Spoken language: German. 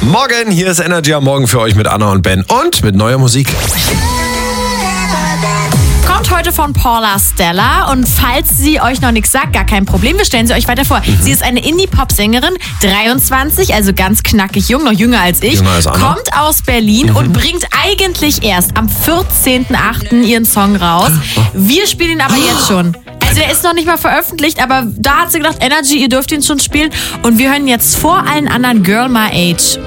Morgen, hier ist Energy am Morgen für euch mit Anna und Ben und mit neuer Musik. Kommt heute von Paula Stella und falls sie euch noch nichts sagt, gar kein Problem, wir stellen sie euch weiter vor. Sie ist eine Indie-Pop-Sängerin, 23, also ganz knackig jung, noch jünger als ich, Jünger als Anna. kommt aus Berlin und bringt eigentlich erst am 14.08. ihren Song raus. Wir spielen ihn aber jetzt schon. Also der ist noch nicht mal veröffentlicht, aber da hat sie gedacht, Energy, ihr dürft ihn schon spielen und wir hören jetzt vor allen anderen Girl My Age.